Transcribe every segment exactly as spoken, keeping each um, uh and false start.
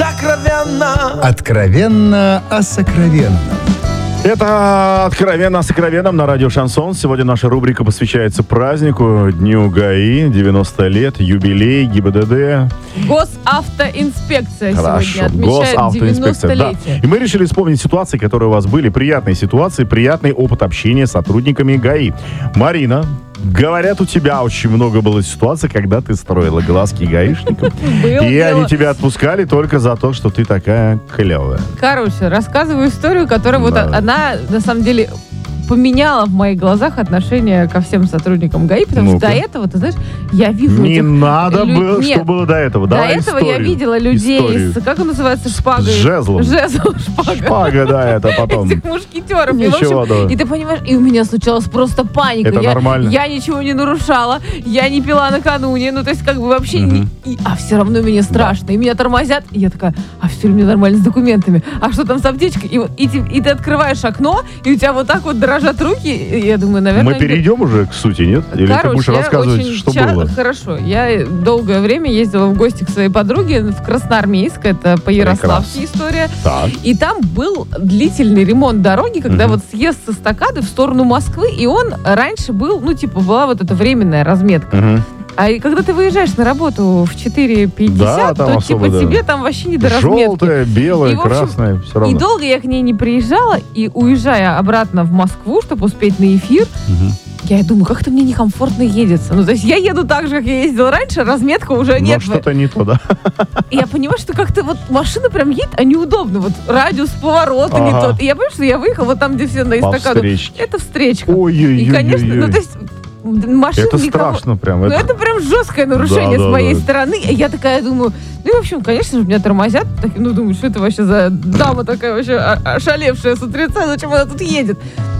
сокровенно. Откровенно о сокровенном. Это «Откровенно о сокровенном» на радио «Шансон». Сегодня наша рубрика посвящается празднику, Дню ГАИ, девяносто лет, юбилей, ГИБДД. Госавтоинспекция Хорошо. сегодня отмечает девяностолетие. Да. И мы решили вспомнить ситуации, которые у вас были. Приятные ситуации, приятный опыт общения с сотрудниками ГАИ. Марина, говорят, у тебя очень много было ситуаций, когда ты строила глазки гаишникам. И они тебя отпускали только за то, что ты такая клевая. Короче, рассказываю историю, которая вот она, на самом деле, поменяла в моих глазах отношение ко всем сотрудникам ГАИ, потому Ну-ка. что до этого, ты знаешь, я вижу... Не этих надо лю- было, Нет, что было до этого. До Давай этого историю. я видела людей Историю. с, как он называется, шпагой? С жезлом. Жезл, шпага. Шпага, да, это потом. Этих мушкетеров. И, в Ничего, общем, да. и ты понимаешь, и у меня случалась просто паника. Это я, нормально. Я ничего не нарушала, я не пила накануне, ну то есть как бы вообще... не- и- а все равно мне страшно, и меня тормозят, и я такая, а все ли мне нормально с документами? А что там с аптечкой? И, вот- и, ты, и ты открываешь окно, и у тебя вот так вот дрожат руки, и я думаю, наверное... Мы перейдем уже к сути, нет? Или Короче, ты будешь я рассказывать, очень что ча- было? Хорошо. Я долгое время ездила в гости к своей подруге в Красноармейск. Это по Ярославке история. Так. И там был длительный ремонт дороги, когда Мгм. вот съезд с эстакады в сторону Москвы, и он раньше был, ну, типа, была вот эта временная разметка. Мгм. А и когда ты выезжаешь на работу в четыре Да, пятьдесят, там то, особо, типа, да. тебе там вообще не до разметки. Желтое, белое, И, в общем, красное, все равно. И долго я к ней не приезжала, и уезжая обратно в Москву, чтобы успеть на эфир, Мгм. я думаю, как-то мне некомфортно едется. Ну, то есть я еду так же, как я ездила раньше, разметка уже Но нет. что-то не то, да? И я понимаю, что как-то вот машина прям едет, а неудобно. Вот радиус поворота не Ага. тот. И я понимаю, что я выехала вот там, где все на По эстакаду. встречке. Это встречка. Ой-ой-ой. И, конечно, ну, то есть машина Это никого... страшно прям. Ну, это- это прям жесткое нарушение Да, с да, моей да. стороны. И я такая думаю, ну, и, в общем, конечно же, меня тормозят. Так, ну, думаю, что это вообще за дама такая вообще о- ошалевшая с утреца, зачем она тут едет?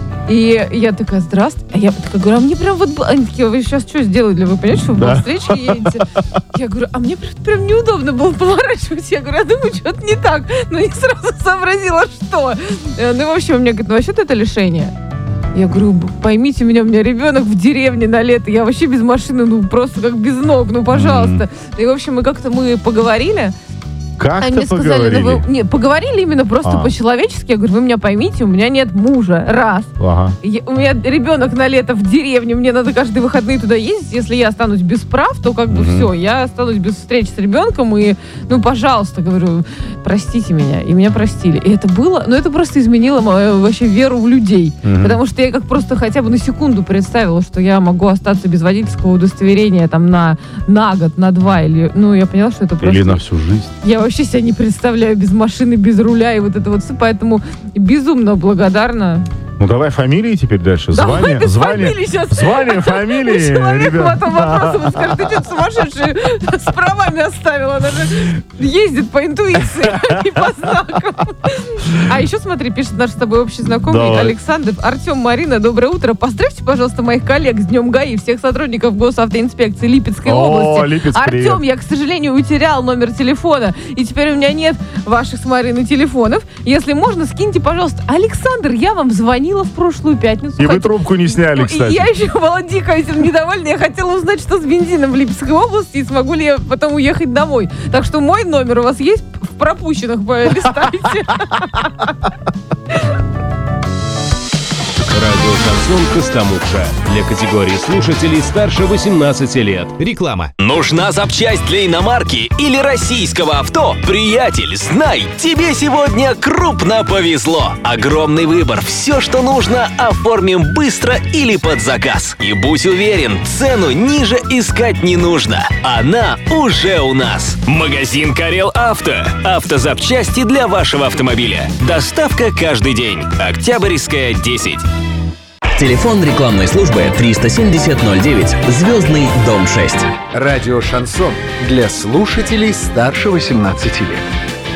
И я такая, здравствуйте. А я такая говорю, а мне прям вот... б- Они такие, вы сейчас что сделали? Вы понимаете, что вы Да. по встречке едете? Я говорю, а мне прям, прям неудобно было поворачивать. Я говорю, я думаю, что-то не так. Но не сразу сообразила, что. Э, Ну, в общем, мне говорят, ну, вообще-то это лишение. Я говорю, поймите меня, у меня ребенок в деревне на лето, я вообще без машины, ну, просто как без ног, ну, пожалуйста. И, в общем, мы как-то мы поговорили. Как Они то мне сказали, поговорили? ну, вы... Не, поговорили именно просто А. по-человечески. Я говорю, вы меня поймите, у меня нет мужа, раз. Ага. Я- у меня ребенок на лето в деревне, мне надо каждые выходные туда ездить. Если я останусь без прав, то как бы Мгм. все, я останусь без встреч с ребенком. И, ну, пожалуйста, говорю, простите меня. И меня простили. И это было, ну, это просто изменило мою вообще веру в людей. Мгм. Потому что я как просто хотя бы на секунду представила, что я могу остаться без водительского удостоверения там на, на год, на два. Или, ну, я поняла, что это просто... Или на всю жизнь. Я вообще себя не представляю без машины, без руля и вот это вот все. Поэтому безумно благодарна. Ну давай фамилии теперь дальше. Давай Звание, без звание, фамилий сейчас. звание, фамилии, Человек ребят. потом вопросом скажет, ты что, сумасшедший с правами оставила? Она же ездит по интуиции, а не по знакам. А еще смотри, пишет наш с тобой общий знакомый Давай. Александр. Артем, Марина, доброе утро. Поздравьте, пожалуйста, моих коллег с Днем ГАИ, всех сотрудников Госавтоинспекции Липецкой О, области. Липецк, Артем, привет. я, к сожалению, утерял номер телефона, и теперь у меня нет ваших с Мариной телефонов. Если можно, скиньте, пожалуйста. Александр, я вам звонила в прошлую пятницу. И вы Хотя- трубку не сняли, Ну, и кстати. я еще была дико этим недовольна. Я хотела узнать, что с бензином в Липецкой области, и смогу ли я потом уехать домой. Так что мой номер у вас есть в пропущенных, листайте. Радио «Шансон Костомукша». Для категории слушателей старше восемнадцати лет. Реклама. Нужна запчасть для иномарки или российского авто? Приятель, знай, тебе сегодня крупно повезло. Огромный выбор. Все, что нужно, оформим быстро или под заказ. И будь уверен, цену ниже искать не нужно. Она уже у нас. Магазин Карел Авто. Автозапчасти для вашего автомобиля. Доставка каждый день. Октябрьская, десять. Телефон рекламной службы триста семьдесят ноль девять, Звездный дом шесть. Радио «Шансон» для слушателей старше восемнадцати лет.